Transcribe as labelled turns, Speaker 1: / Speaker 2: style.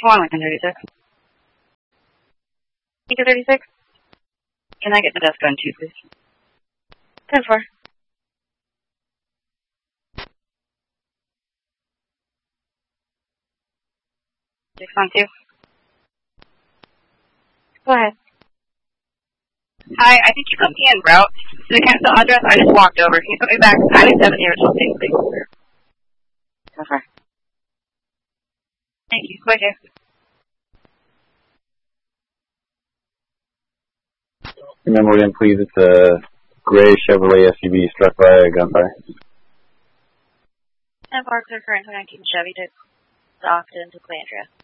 Speaker 1: Come on, Lincoln 36. Lincoln 36? Can I get the desk gun too, please? 10-4. 612. Go ahead. Hi, I think you put me en route to the cancel address. I just walked over. Can you put me back? 97 here, please. Go for it. Thank you. Go ahead.
Speaker 2: Remember again, please. It's a gray Chevrolet SUV struck by a gunfire.
Speaker 1: 10-4, clear current 19 Chevy to Stockton to Clandria.